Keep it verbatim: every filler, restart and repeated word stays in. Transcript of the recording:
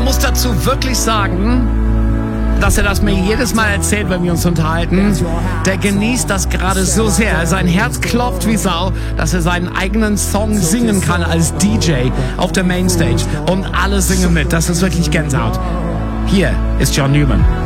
man muss dazu wirklich sagen, dass er das mir jedes Mal erzählt, wenn wir uns unterhalten. Der genießt das gerade so sehr. Sein Herz klopft wie Sau, dass er seinen eigenen Song singen kann als D J auf der Mainstage. Und alle singen mit. Das ist wirklich Gänsehaut. Hier ist John Newman.